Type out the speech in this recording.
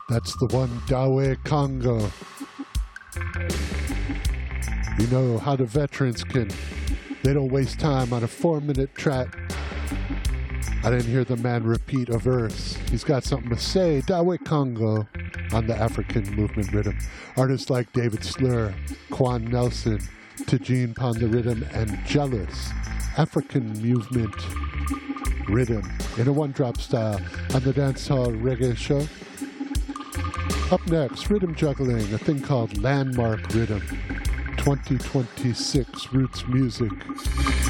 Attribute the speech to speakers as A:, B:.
A: That's the one, Dawe Congo. You know how the veterans can, they don't waste time on a 4-minute track. I didn't hear the man repeat a verse. He's got something to say. Dawe Congo on the African movement rhythm. Artists like David Slur, Quan Nelson, Tajin Pon the Rhythm, and Jealous. African movement rhythm in a one-drop style on the Dancehall Reggae Show. Up next, rhythm juggling, a thing called Landmark Rhythm, 2026 Roots Music.